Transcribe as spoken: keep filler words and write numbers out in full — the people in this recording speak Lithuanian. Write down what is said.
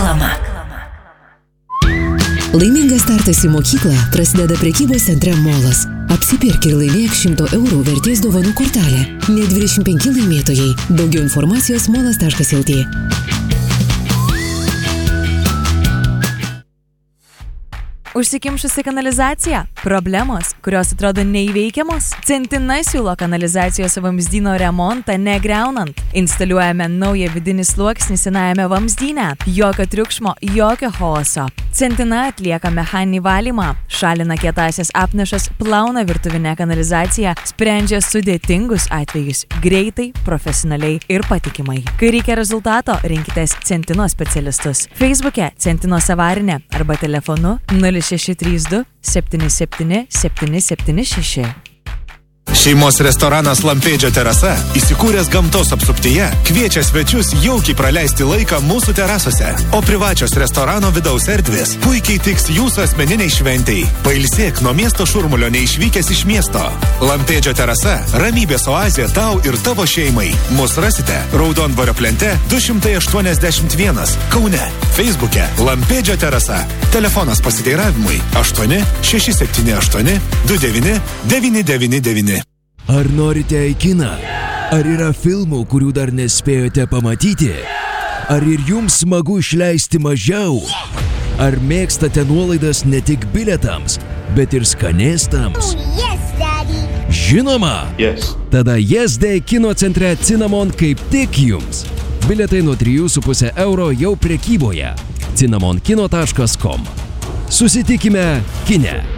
Reklama. Laimingas startas į mokyklą prasideda prekybos centre Molas. Apsipirk ir laimėk šimto eurų vertės dovanų kortelę. Net dvidešimt penki laimėtojai. Daugiau informacijos molas taškas lt. Užsikimšusi kanalizacija? Problemos, kurios atrodo neįveikiamos? Centina siūlo kanalizacijos vamzdyno remontą negriaunant. Instaliuojame naują vidinį sluoksnį senajame vamzdyne. Jokio triukšmo, jokio chaoso. Centina atlieka mechaninį valymą, šalina kietąsias apnašas, plauna virtuvinę kanalizaciją, sprendžia sudėtingus atvejus greitai, profesionaliai ir patikimai. Kai reikia rezultato, rinkitės Centino specialistus. Facebook'e Centinos avarinė arba telefonu nulis šeši trys du septyni septyni septyni septyni šeši. Šeimos restoranas Lampėdžio terasa, įsikūręs gamtos apsuptyje, kviečia svečius jaukiai praleisti laiką mūsų terasose, o privačios restorano vidaus erdvės puikiai tiks jūsų asmeniniai šventei. Pailsėk nuo miesto šurmulio neišvykęs iš miesto. Lampėdžio terasa – ramybės oazė tau ir tavo šeimai. Mus rasite Raudondvario plente du šimtai aštuoniasdešimt vienas, Kaune. Facebook'e Lampėdžio terasa. Telefonas pasiteiravimui aštuoni šeši septyni aštuoni du devyni devyni devyni devyni. Ar norite į kiną? Ar yra filmų, kurių dar nespėjote pamatyti? Ar ir jums smagu išleisti mažiau? Ar mėgstate nuolaidas ne tik bilietams, bet ir skanėstams? Oh, yes, Daddy. Žinoma! Yes. Tada Yes Day kino centre Cinnamon kaip tik jums. Bilietai nuo trijų su puse euro jau prekyboje. cinnamonkino taškas com. Susitikime kine.